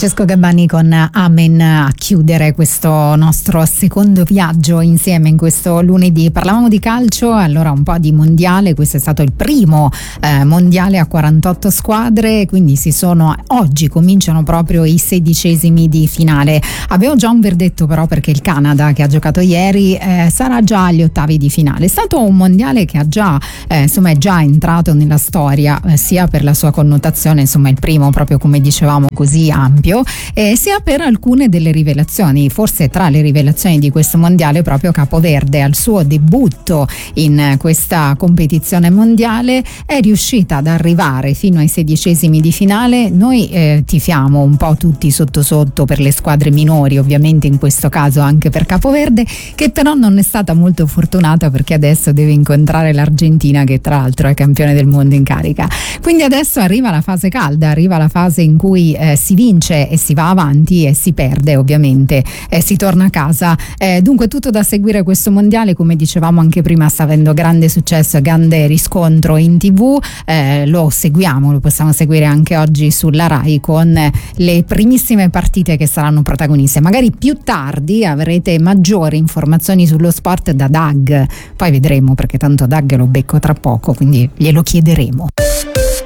Francesco Gabbani con Amen a chiudere questo nostro secondo viaggio insieme in questo lunedì. Parlavamo di calcio, allora un po' di mondiale. Questo è stato il primo mondiale a 48 squadre, quindi oggi cominciano proprio i 16esimi di finale. Avevo già un verdetto però, perché il Canada, che ha giocato ieri, sarà già agli ottavi di finale. È stato un mondiale che ha già è già entrato nella storia, sia per la sua connotazione, insomma il primo proprio, come dicevamo, così ampio, sia per alcune delle rivelazioni. Forse tra le rivelazioni di questo mondiale proprio Capoverde, al suo debutto in questa competizione mondiale, è riuscita ad arrivare fino ai 16esimi di finale. Noi tifiamo un po' tutti sotto sotto per le squadre minori, ovviamente in questo caso anche per Capoverde, che però non è stata molto fortunata, perché adesso deve incontrare l'Argentina, che tra l'altro è campione del mondo in carica. Quindi adesso arriva la fase calda, arriva la fase in cui si vince e si va avanti, e si perde ovviamente e si torna a casa. Dunque tutto da seguire questo mondiale. Come dicevamo anche prima, sta avendo grande successo e grande riscontro in TV. Lo seguiamo, lo possiamo seguire anche oggi sulla Rai con le primissime partite che saranno protagoniste. Magari più tardi avrete maggiori informazioni sullo sport da Doug, poi vedremo, perché tanto Doug lo becco tra poco, quindi glielo chiederemo.